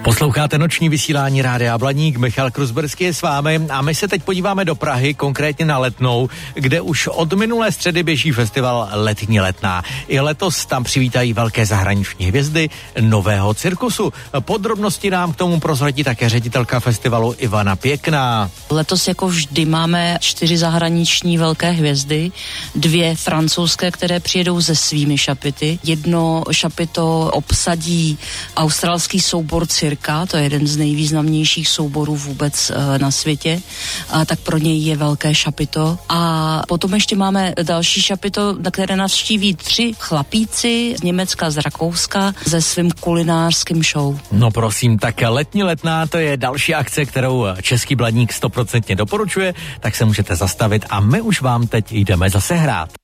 Posloucháte noční vysílání Rádia Blaník, Michal Kruzberský je s vámi a my se teď podíváme do Prahy, konkrétně na Letnou, kde už od minulé středy běží festival Letní Letná. I letos tam přivítají velké zahraniční hvězdy nového cirkusu. Podrobnosti nám k tomu prozradí také ředitelka festivalu Ivana Pěkná. Letos jako vždy máme 4 zahraniční velké hvězdy, 2 francouzské, které přijedou se svými šapity. Jedno šapito obsadí australský soubor Cirka, to je jeden z nejvýznamnějších souborů vůbec na světě, tak pro něj je velké šapito. A potom ještě máme další šapito, na které navštíví 3 chlapíci z Německa, z Rakouska se svým kulinářským show. No prosím, tak Letní Letná, to je další akce, kterou Český Blaník 100% doporučuje, tak se můžete zastavit a my už vám teď jdeme zase hrát.